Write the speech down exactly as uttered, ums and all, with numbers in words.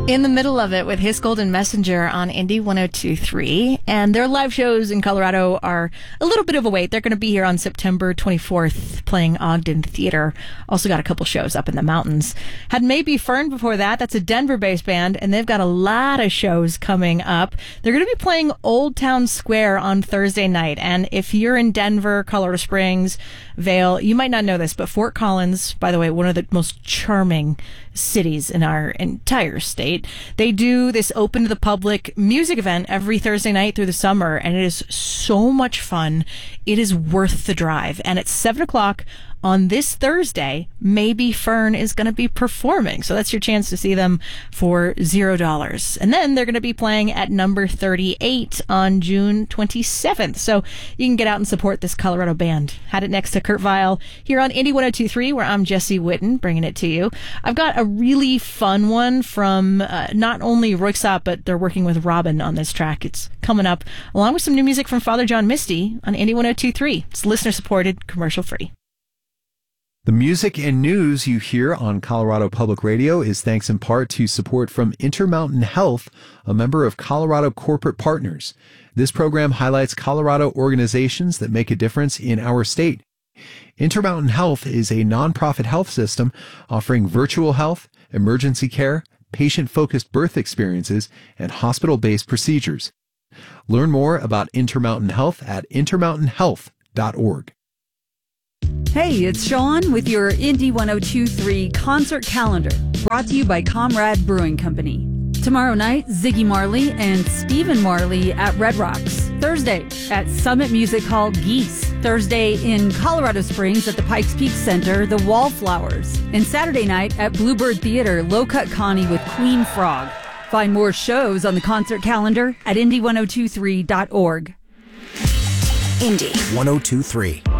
In the middle of it with His Golden Messenger on Indie one oh two point three. And their live shows in Colorado are a little bit of a wait. They're going to be here on September twenty-fourth playing Ogden Theater. Also got a couple shows up in the mountains. Had Maybe Fern before that. That's a Denver-based band, and they've got a lot of shows coming up. They're going to be playing Old Town Square on Thursday night. And if you're in Denver, Colorado Springs, Vail, you might not know this, but Fort Collins, by the way, one of the most charming cities in our entire state. They do this open to the public music event every Thursday night through the summer, and it is so much fun. It is worth the drive. And at seven o'clock on this Thursday, Maybe Fern is going to be performing. So that's your chance to see them for zero dollars. And then they're going to be playing at number thirty-eight on June twenty-seventh. So you can get out and support this Colorado band. Had it next to Kurt Vile here on Indie one oh two point three, where I'm Jesse Witten, bringing it to you. I've got a really fun one from uh, not only Roixop, but they're working with Robin on this track. It's coming up, along with some new music from Father John Misty on Indie one oh two point three. It's listener-supported, commercial-free. The music and news you hear on Colorado Public Radio is thanks in part to support from Intermountain Health, a member of Colorado Corporate Partners. This program highlights Colorado organizations that make a difference in our state. Intermountain Health is a nonprofit health system offering virtual health, emergency care, patient-focused birth experiences, and hospital-based procedures. Learn more about Intermountain Health at intermountain health dot org. Hey, it's Sean with your Indie one oh two point three concert calendar, brought to you by Comrade Brewing Company. Tomorrow night, Ziggy Marley and Stephen Marley at Red Rocks. Thursday, at Summit Music Hall Geese. Thursday, in Colorado Springs at the Pikes Peak Center, the Wallflowers. And Saturday night, at Bluebird Theater, Low Cut Connie with Queen Frog. Find more shows on the concert calendar at indie one oh two three dot org. Indie one oh two point three.